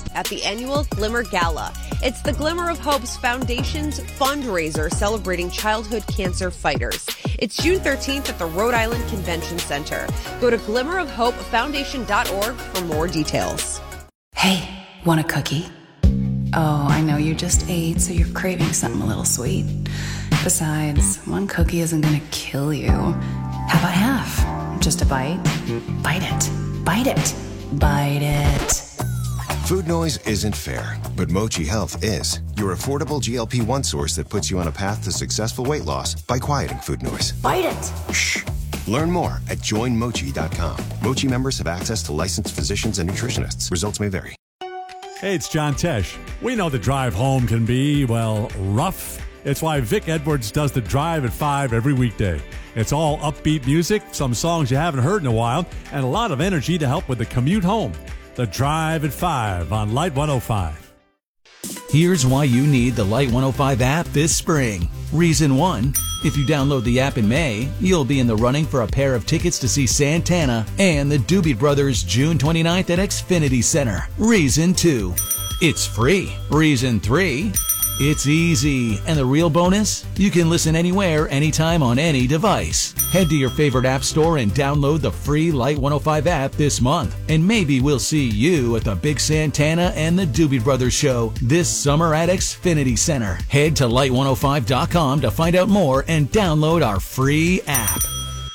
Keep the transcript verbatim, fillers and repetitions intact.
at the annual Glimmer Gala. It's the Glimmer of Hope's Foundation's fundraiser celebrating childhood cancer fighters. It's June thirteenth at the Rhode Island Convention Center. Go to glimmer of hope foundation dot org for more details. Hey, want a cookie? Oh, I know you just ate, so you're craving something a little sweet. Besides, one cookie isn't gonna kill you. How about half? Just a bite? Bite it. Bite it. Bite it. Food noise isn't fair, but Mochi Health is. Your affordable G L P one source that puts you on a path to successful weight loss by quieting food noise. Bite it. Shh. Learn more at join mochi dot com. Mochi members have access to licensed physicians and nutritionists. Results may vary. Hey, it's John Tesh. We know the drive home can be, well, rough. It's why Vic Edwards does the Drive at five every weekday. It's all upbeat music, some songs you haven't heard in a while, and a lot of energy to help with the commute home. The Drive at five on Light one oh five. Here's why you need the Light one oh five app this spring. Reason one, if you download the app in May, you'll be in the running for a pair of tickets to see Santana and the Doobie Brothers June twenty-ninth at Xfinity Center. Reason two, it's free. Reason three, it's easy. And the real bonus? You can listen anywhere, anytime on any device. Head to your favorite app store and download the free Light one oh five app this month. And maybe we'll see you at the Big Santana and the Doobie Brothers show this summer at Xfinity Center. Head to light one oh five dot com to find out more and download our free app.